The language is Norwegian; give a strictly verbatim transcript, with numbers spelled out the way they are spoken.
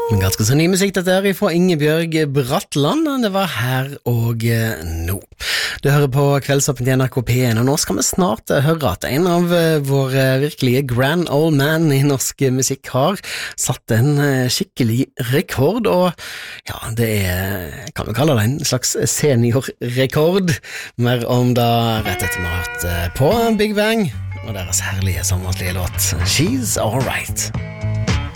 Ganske så ny musikk dette her fra Ingebjørg Bratland. Det var her og nå. Du hører på Kveldsåpen til N R K P en, og nå skal vi snart høre at en av våre virkelige grand old man i norsk musikk har satt en skikkelig rekord, og ja, det er, kan vi kalle det en slags seniorrekord. Mer om det rett etter vi har hørt på Big Bang og deres herlige sommerlige låt She's Alright.